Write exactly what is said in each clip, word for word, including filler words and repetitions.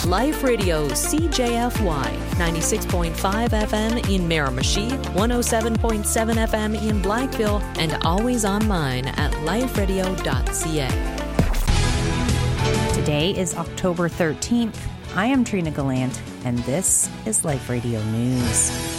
Life Radio C J F Y, ninety-six point five F M in Miramichi, one oh seven point seven F M in Blackville, and always online at life radio dot c a. Today is October thirteenth. I am Trina Gallant, and this is Life Radio News.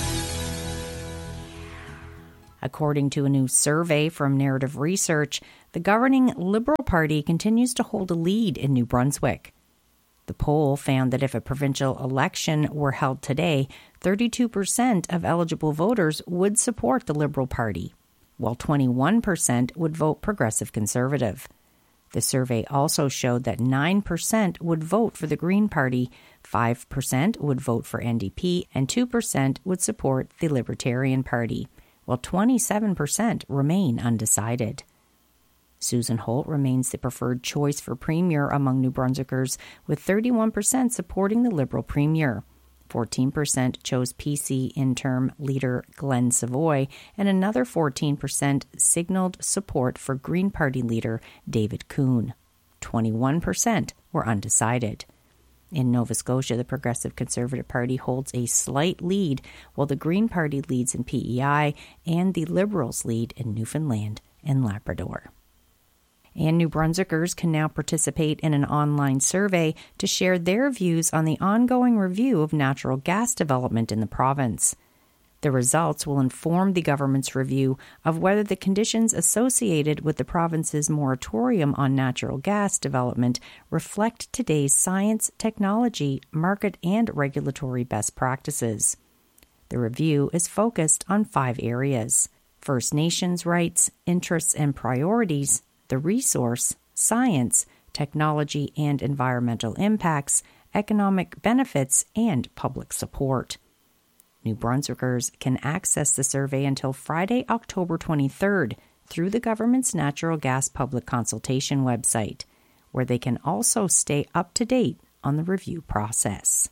According to a new survey from Narrative Research, the governing Liberal Party continues to hold a lead in New Brunswick. The poll found that if a provincial election were held today, thirty-two percent of eligible voters would support the Liberal Party, while twenty-one percent would vote Progressive Conservative. The survey also showed that nine percent would vote for the Green Party, five percent would vote for N D P, and two percent would support the Libertarian Party, while twenty-seven percent remain undecided. Susan Holt remains the preferred choice for Premier among New Brunswickers, with thirty-one percent supporting the Liberal Premier. fourteen percent chose P C interim leader Glenn Savoy, and another fourteen percent signaled support for Green Party leader David Kuhn. twenty-one percent were undecided. In Nova Scotia, the Progressive Conservative Party holds a slight lead, while the Green Party leads in P E I and the Liberals lead in Newfoundland and Labrador. And New Brunswickers can now participate in an online survey to share their views on the ongoing review of natural gas development in the province. The results will inform the government's review of whether the conditions associated with the province's moratorium on natural gas development reflect today's science, technology, market, and regulatory best practices. The review is focused on five areas: First Nations rights, interests and priorities, the resource, science, technology and environmental impacts, economic benefits, and public support. New Brunswickers can access the survey until Friday, October twenty-third through the government's natural gas public consultation website, where they can also stay up to date on the review process.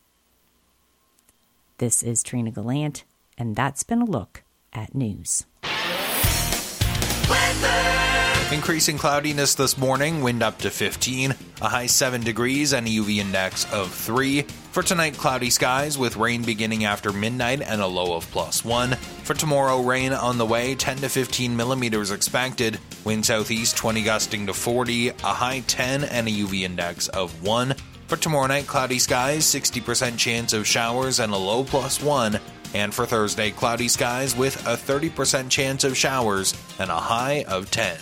This is Trina Gallant, and that's been a look at news. Weather. Increasing cloudiness this morning, wind up to fifteen, a high seven degrees and a U V index of three. For tonight, cloudy skies with rain beginning after midnight and a low of plus one. For tomorrow, rain on the way, ten to fifteen millimeters expected. Wind southeast twenty gusting to forty, a high ten and a U V index of one. For tomorrow night, cloudy skies, sixty percent chance of showers and a low plus one. And for Thursday, cloudy skies with a thirty percent chance of showers and a high of ten.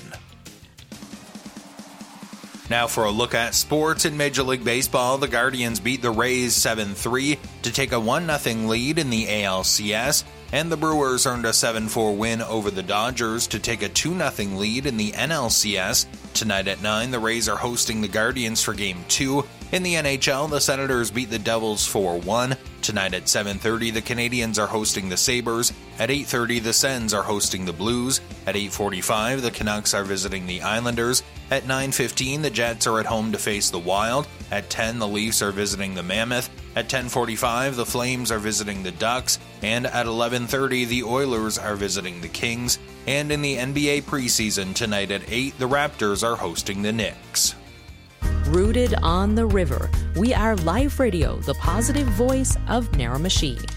Now for a look at sports in Major League Baseball, the Guardians beat the Rays seven three to take a one nothing lead in the A L C S, and the Brewers earned a seven four win over the Dodgers to take a two nothing lead in the N L C S. Tonight at nine, the Rays are hosting the Guardians for Game two. In the N H L, the Senators beat the Devils four one. Tonight at seven thirty, the Canadiens are hosting the Sabres. At eight thirty, the Sens are hosting the Blues. At eight forty-five, the Canucks are visiting the Islanders. At nine fifteen, the Jets are at home to face the Wild. At ten, the Leafs are visiting the Mammoth. At ten forty-five, the Flames are visiting the Ducks. And at eleven thirty, the Oilers are visiting the Kings. And in the N B A preseason, tonight at eight, the Raptors are hosting the Knicks. Rooted on the river, we are Life Radio, the positive voice of Miramichi.